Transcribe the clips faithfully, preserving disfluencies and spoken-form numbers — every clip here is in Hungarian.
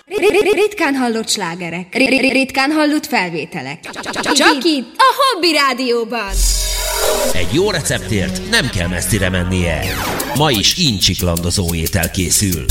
Ritkán hallott slágerek, ritkán hallott felvételek. Csak itt, a Hobby Rádióban. Egy jó receptért nem kell messzire mennie. Ma is incsiklandozó étel készül.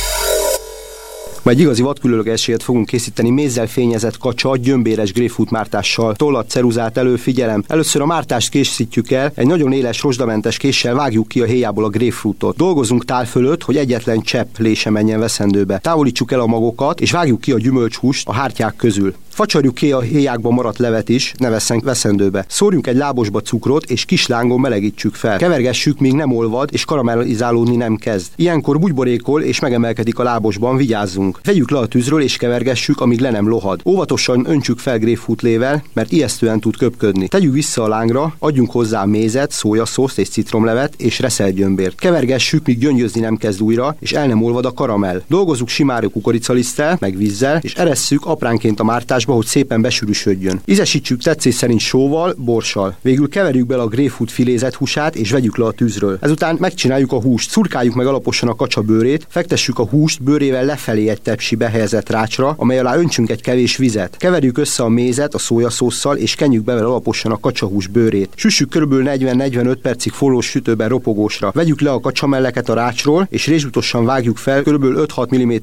Ma egy igazi vadkülönlegességet fogunk készíteni, mézzel fényezett kacsa, gyömbéres grapefruit mártással. Tollat, ceruzát elő, figyelem. Először a mártást készítjük el, egy nagyon éles, rozsdamentes késsel vágjuk ki a héjából a grapefruitot. Dolgozunk tál fölött, hogy egyetlen csepp lé sem menjen veszendőbe. Távolítsuk el a magokat, és vágjuk ki a gyümölcshúst a hártyák közül. Facsarjuk ki a héjákba maradt levet is, ne vesszen veszendőbe. Szórjunk egy lábosba cukrot, és kis lángon melegítsük fel. Kevergessük, míg nem olvad, és karamellizálódni nem kezd. Ilyenkor bugyborékol, és megemelkedik a lábosban, vigyázzunk. Vegyük le a tűzről, és kevergessük, amíg le nem lohad. Óvatosan öntsük fel grapefruit lével, mert ijesztően tud köpködni. Tegyük vissza a lángra, adjunk hozzá mézet, szójaszószt és citromlevet, és reszelgyömbért. Kevergessük, míg gyöngyözni nem kezd újra, és el nem olvad a karamell. Dolgozzuk simáró kukoricaliszttel, meg vízzel, és eresszük apránként a mártásba, hogy szépen besűrűsödjön. Ízesítsük tetszés szerint sóval, borssal. Végül keverjük bele a grapefruit filézett húsát, és vegyük le a tűzről. Ezután megcsináljuk a húst. Szurkáljuk meg alaposan a kacsa bőrét, fektessük a húst bőrével lefelé egy tepsibe helyezett rácsra, amely alá öntsünk egy kevés vizet. Keverjük össze a mézet a szójaszósszal, és kenjük be vele alaposan a kacsahús bőrét. Süssük körülbelül negyven-negyvenöt percig forró sütőben ropogósra. Vegyük le a kacsamelleket a rácsról, és rézsutosan vágjuk fel körülbelül öt-hat mm